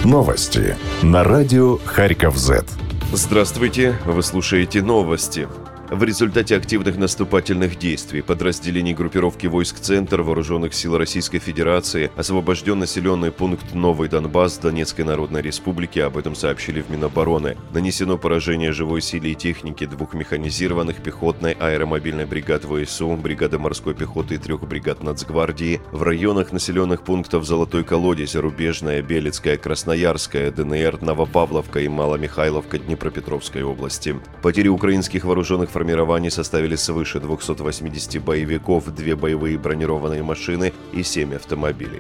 Новости на радио Харьков-Зет. Здравствуйте, вы слушаете новости. В результате активных наступательных действий подразделений группировки войск «Центр» Вооруженных сил Российской Федерации освобожден населенный пункт Новый Донбасс Донецкой Народной Республики, об этом сообщили в Минобороны. Нанесено поражение живой силе и технике 2 механизированных пехотной аэромобильной бригад ВСУ, бригады морской пехоты и 3 бригад Нацгвардии в районах населенных пунктов Золотой Колодец, Рубежная, Белецкая, Красноярская, ДНР, Новопавловка и Маломихайловка Днепропетровской области. Потери украинских вооруженных формирований составили свыше 280 боевиков, 2 боевые бронированные машины и 7 автомобилей.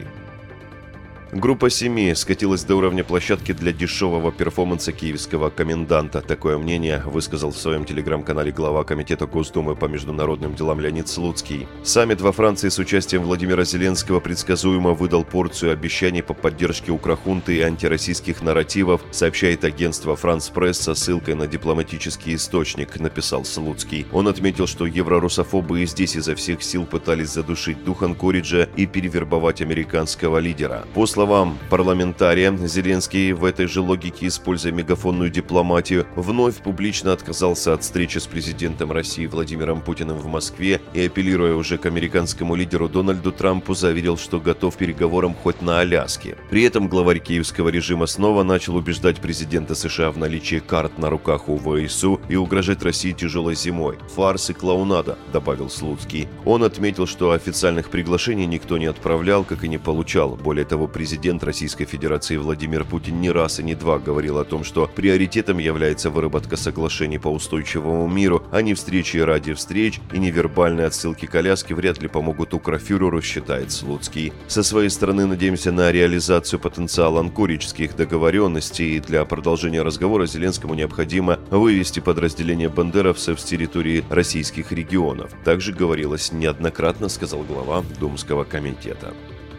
Группа семьи скатилась до уровня площадки для дешевого перформанса киевского коменданта. Такое мнение высказал в своем телеграм-канале глава Комитета Госдумы по международным делам Леонид Слуцкий. Саммит во Франции с участием Владимира Зеленского предсказуемо выдал порцию обещаний по поддержке укрхунты и антироссийских нарративов, сообщает агентство «Франс Пресс» со ссылкой на дипломатический источник, написал Слуцкий. Он отметил, что еврорусофобы и здесь изо всех сил пытались задушить дух Анкориджа и перевербовать американского лидера. По словам парламентария, Зеленский в этой же логике, используя мегафонную дипломатию, вновь публично отказался от встречи с президентом России Владимиром Путиным в Москве и, апеллируя уже к американскому лидеру Дональду Трампу, заверил, что готов к переговорам хоть на Аляске. При этом главарь киевского режима снова начал убеждать президента США в наличии карт на руках у ВСУ и угрожать России тяжелой зимой. Фарс и клоунада, добавил Слуцкий. Он отметил, что официальных приглашений никто не отправлял, как и не получал. Более того, президент Российской Федерации Владимир Путин не раз и не два говорил о том, что приоритетом является выработка соглашений по устойчивому миру, а не встречи ради встреч, и невербальные отсылки к Аляске вряд ли помогут укрфюреру, считает Слуцкий. Со своей стороны надеемся на реализацию потенциала анкориджских договоренностей, и для продолжения разговора Зеленскому необходимо вывести подразделения бандеровцев с территории российских регионов. Также говорилось неоднократно, сказал глава Думского комитета.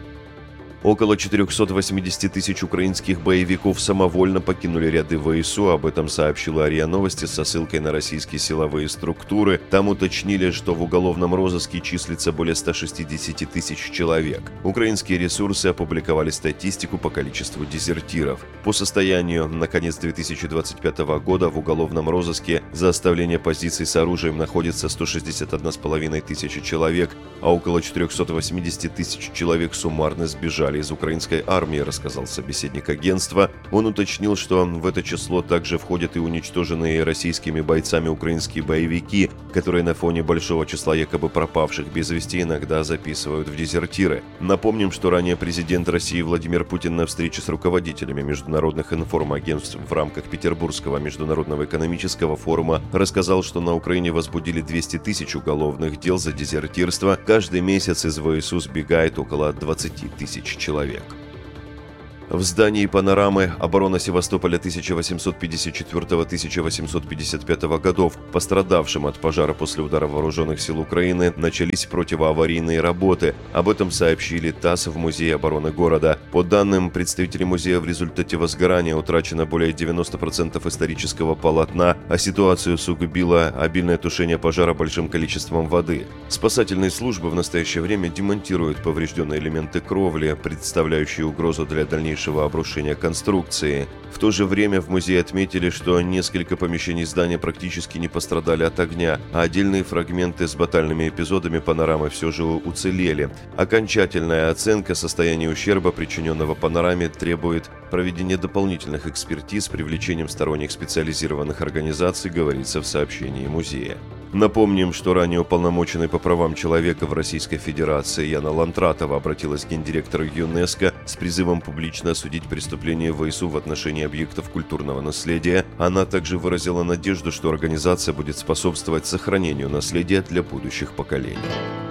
Около 480 тысяч украинских боевиков самовольно покинули ряды ВСУ, об этом сообщила РИА Новости со ссылкой на российские силовые структуры. Там уточнили, что в уголовном розыске числится более 160 тысяч человек. Украинские ресурсы опубликовали статистику по количеству дезертиров. По состоянию на конец 2025 года в уголовном розыске за оставление позиций с оружием находится 161,5 тысячи человек, а около 480 тысяч человек суммарно сбежали из украинской армии, рассказал собеседник агентства. Он уточнил, что в это число также входят и уничтоженные российскими бойцами украинские боевики, которые на фоне большого числа якобы пропавших без вести иногда записывают в дезертиры. Напомним, что ранее президент России Владимир Путин на встрече с руководителями международных информагентств в рамках Петербургского международного экономического форума рассказал, что на Украине возбудили 200 тысяч уголовных дел за дезертирство. Каждый месяц из ВСУ сбегает около 20 тысяч человек. В здании «Панорамы» оборона Севастополя 1854-1855 годов, пострадавшим от пожара после удара вооруженных сил Украины, начались противоаварийные работы. Об этом сообщили ТАСС в Музее обороны города. По данным представителей музея, в результате возгорания утрачено более 90% исторического полотна, а ситуацию усугубило обильное тушение пожара большим количеством воды. Спасательные службы в настоящее время демонтируют поврежденные элементы кровли, представляющие угрозу для дальнейшего обрушения конструкции. В то же время в музее отметили, что несколько помещений здания практически не пострадали от огня, а отдельные фрагменты с батальными эпизодами «Панорамы» все же уцелели. Окончательная оценка состояния ущерба, причиненного «Панораме», требует проведения дополнительных экспертиз с привлечением сторонних специализированных организаций, говорится в сообщении музея. Напомним, что ранее уполномоченный по правам человека в Российской Федерации Яна Лантратова обратилась к гендиректору ЮНЕСКО с призывом публично осудить преступления ВСУ в отношении объектов культурного наследия. Она также выразила надежду, что организация будет способствовать сохранению наследия для будущих поколений.